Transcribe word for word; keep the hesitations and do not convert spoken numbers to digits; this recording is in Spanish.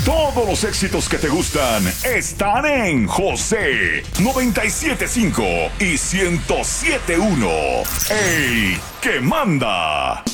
Todos los éxitos que te gustan están en José noventa y siete punto cinco y ciento siete punto uno. ¡El que manda!